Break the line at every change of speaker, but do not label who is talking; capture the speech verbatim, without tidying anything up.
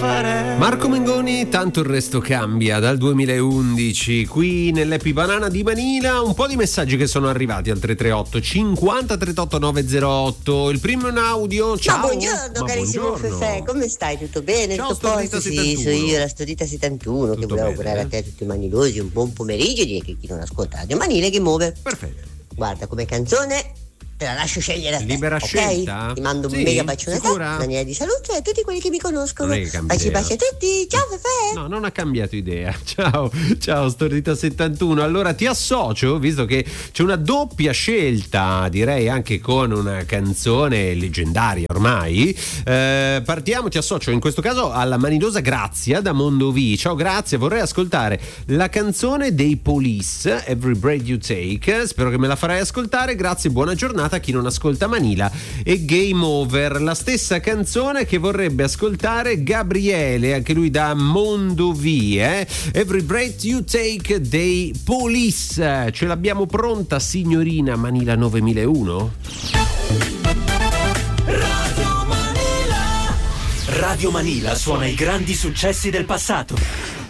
fare.
Marco Mengoni, tanto il resto cambia, dal duemilaundici, qui nell'Happy Banana di Manila. Un po' di messaggi che sono arrivati al tre tre otto cinquanta trentotto novecentotto. Il primo in audio. Ciao.
Ma buongiorno, Ma carissimo
buongiorno.
Fefè, come stai? Tutto bene?
Ciao,
Tutto a posto? Sì, sono io, la Stordita settantuno,
Tutto
che volevo
bene,
augurare
eh?
a te tutti i manilosi un buon pomeriggio e dire che chi non ascolta Radio Manile che muove.
Perfetto.
Guarda, come canzone te la lascio scegliere a te.
Libera
ok?
scelta?
Ti mando un
Sì,
mega bacione a te,
sicura?
Daniele di salute e a tutti quelli che mi conoscono.
Non è che cambia
Baci
idea.
baci a tutti, ciao Fefè.
No, non ha cambiato idea. Ciao, ciao Stordita settantuno. Allora ti associo, visto che c'è una doppia scelta, direi anche con una canzone leggendaria ormai. Eh, partiamo, ti associo in questo caso alla manidosa Grazia da Mondovì. Ciao Grazia, vorrei ascoltare la canzone dei Police, Every Breath You Take. Spero che me la farai ascoltare. Grazie, buona giornata a chi non ascolta Manila e Game Over, la stessa canzone che vorrebbe ascoltare Gabriele, anche lui da Mondovì, eh? Every Breath You Take dei Police. Ce l'abbiamo pronta, signorina Manila novemilauno?
Radio Manila. Radio Manila suona i grandi successi del passato.